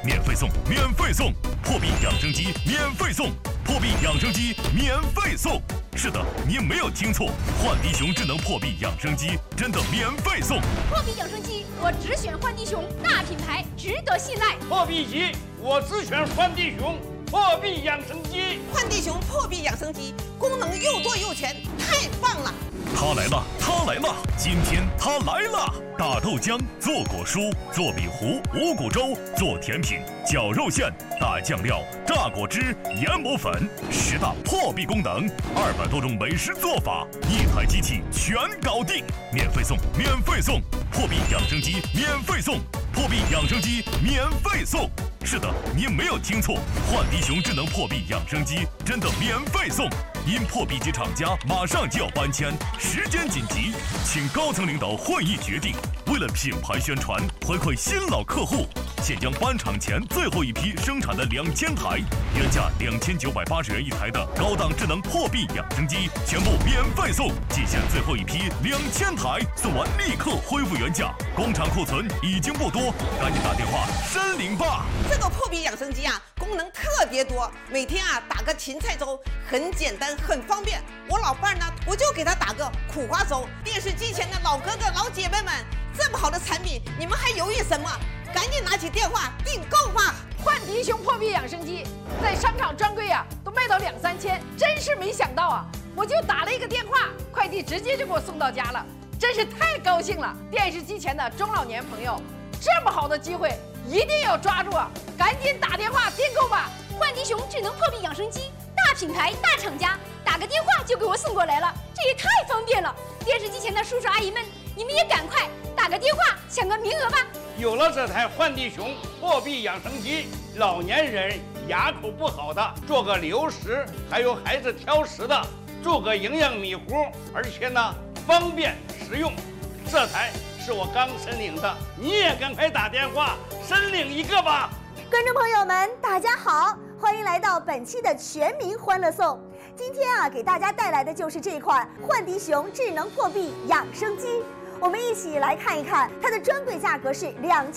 免费送，免费送！破壁养生机免费送，破壁养生机免费送！是的，您没有听错，焕迪熊智能破壁养生机真的免费送。 破壁养生机，我只选焕迪熊，大品牌，值得信赖。 破壁机，我只选焕迪熊破壁养生机。 焕迪熊破壁养生机功能又多又全，太棒了！ 它来了，它来了，今天它来了！打豆浆，做果蔬，做米糊，五谷粥，做甜品，绞肉馅，打酱料，榨果汁，研磨粉，10大破壁功能，200多种美食做法，一台机器全搞定，免费送，免费送！破壁养生机免费送，破壁养生机免费送！是的，您没有听错，焕迪熊智能破壁养生机真的免费送！因破壁机厂家马上就要搬迁，时间紧急，请高层领导会议决定，为了品牌宣传，回馈新老客户，现将搬厂前最后一批生产的2000台，原价2980元一台的高档智能破壁养生机，全部免费送！仅限最后一批2000台，送完立刻恢复原价，工厂库存已经不多，赶紧打电话申领吧！ 这个破壁养生机啊，功能特别多，每天啊打个芹菜粥，很简单，很方便。我老伴呢，我就给他打个苦瓜粥。电视机前的老哥哥、老姐妹们，这么好的产品，你们还犹豫什么？赶紧拿起电话订购吧！ 焕迪熊破壁养生机在商场专柜啊，都卖到2、3千，真是没想到啊！我就打了一个电话，快递直接就给我送到家了，真是太高兴了！电视机前的中老年朋友，这么好的机会一定要抓住啊！赶紧打电话订购吧！ 焕迪熊智能破壁养生机，大品牌大厂家，打个电话就给我送过来了，这也太方便了！电视机前的叔叔阿姨们，你们也赶快打个电话抢个名额吧！ 有了这台焕迪熊破壁养生机，老年人牙口不好的做个流食，还有孩子挑食的做个营养米糊，而且呢方便实用。这台是我刚申领的，你也赶快打电话申领一个吧！ 观众朋友们，大家好，欢迎来到本期的全民欢乐颂。今天啊，给大家带来的就是这款焕迪熊智能破壁养生机。我们一起来看一看，它的专柜价格是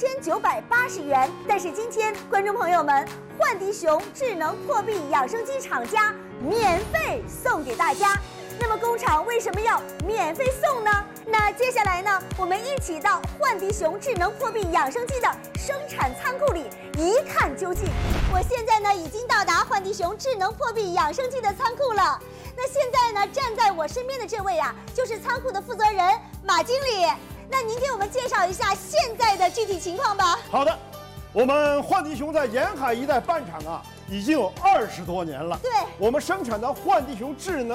2980元，但是今天观众朋友们，焕迪熊智能破壁养生机厂家免费送给大家。那么工厂为什么要免费送呢？那接下来呢，我们一起到焕迪熊智能破壁养生机的生产仓库里一看究竟。我现在呢已经到达焕迪熊智能破壁养生机的仓库了。那现在呢，站在我身边的这位啊，就是仓库的负责人马经理。那您给我们介绍一下现在的具体情况吧。 好的，我们焕迪熊在沿海一带办厂啊，已经有20多年了。 对， 我们生产的焕迪熊智能